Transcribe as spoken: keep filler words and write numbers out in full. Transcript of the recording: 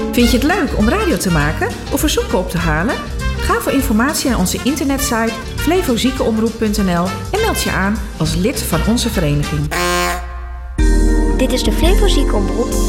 Vind je het leuk om radio te maken of verzoeken op te halen? Ga voor informatie naar onze internetsite flevoziekenomroep punt n l en meld je aan als lid van onze vereniging. Dit is de Flevo Ziekenomroep